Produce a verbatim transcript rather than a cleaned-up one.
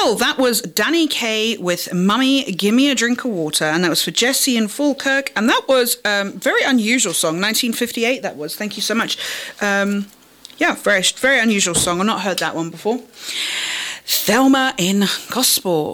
Oh, that was Danny Kaye with Mummy, Gimme a Drink of Water, and that was for Jesse and Falkirk, and that was a um, very unusual song, nineteen fifty-eight that was. Thank you so much. Um, yeah, very, very unusual song. I've not heard that one before. Thelma in Gospel.